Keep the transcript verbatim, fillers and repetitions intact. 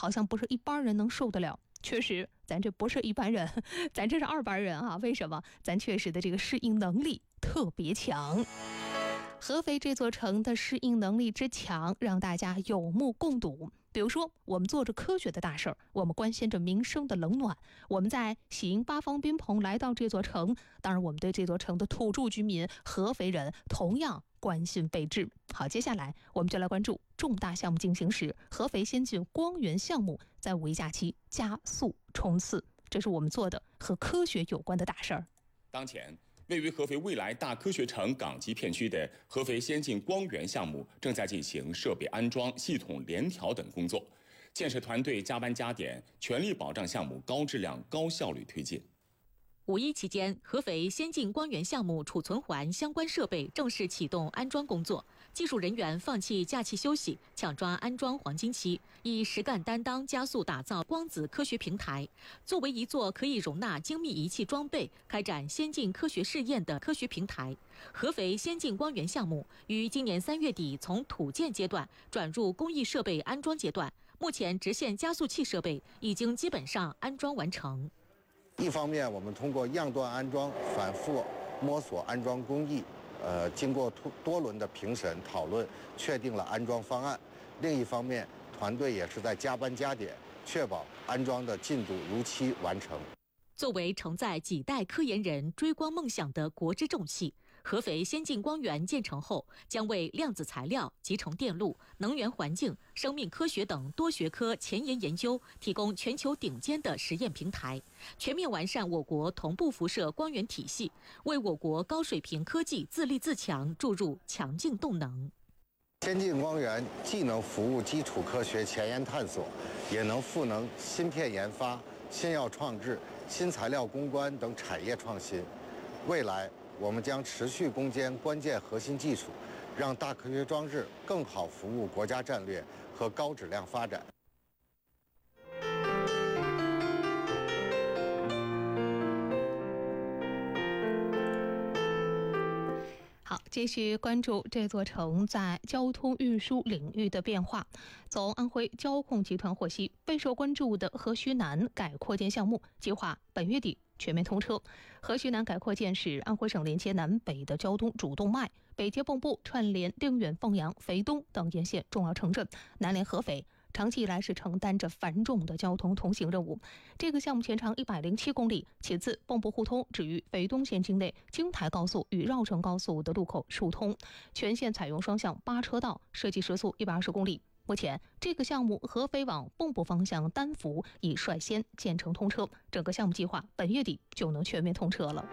好像不是一般人能受得了。确实，咱这不是一般人，咱这是二班人啊！为什么？咱确实的这个适应能力特别强。合肥这座城的适应能力之强，让大家有目共睹。比如说，我们做着科学的大事儿，我们关心着民生的冷暖，我们在喜迎八方宾朋来到这座城，当然我们对这座城的土著居民合肥人同样关心备至。好，接下来我们就来关注重大项目进行时，合肥先进光源项目在五一假期加速冲刺，这是我们做的和科学有关的大事儿。 当前，位于合肥未来大科学城港基片区的合肥先进光源项目正在进行设备安装、系统联调等工作，建设团队加班加点，全力保障项目高质量、高效率推进。 五一期间，合肥先进光源项目储存环相关设备正式启动安装工作，技术人员放弃假期休息，抢抓安装黄金期，以实干担当加速打造光子科学平台。作为一座可以容纳精密仪器装备、开展先进科学试验的科学平台，合肥先进光源项目于今年三月底从土建阶段转入工艺设备安装阶段，目前直线加速器设备已经基本上安装完成。 一方面，我们通过样段安装、反复摸索安装工艺，呃，经过多轮的评审讨论，确定了安装方案；另一方面，团队也是在加班加点，确保安装的进度如期完成。 作为承载几代科研人追光梦想的国之重器，合肥先进光源建成后，将为量子材料、集成电路、能源环境、生命科学等多学科前沿研究提供全球顶尖的实验平台，全面完善我国同步辐射光源体系，为我国高水平科技自立自强注入强劲动能。 先进光源既能服务基础科学前沿探索，也能赋能芯片研发、新药创制、新材料攻关等产业创新。未来，我们将持续攻坚关键核心技术，让大科学装置更好服务国家战略和高质量发展。 好，继续关注这座城在交通运输领域的变化。从安徽交控集团获悉，备受关注的河徐南改扩建项目计划本月底全面通车。河徐南改扩建是安徽省连接南北的交通主动脉，北接蚌埠，串联定远、凤阳、肥东等沿线重要城镇，南连合肥，长期以来是承担着繁重的交通通行任务。这个项目全长一百零七公里，其次蚌埠互通止于肥东县境内京台高速与绕城高速的路口疏通，全线采用双向八车道，设计时速一百二十公里。目前，这个项目合肥往蚌埠方向单幅已率先建成通车，整个项目计划本月底就能全面通车了。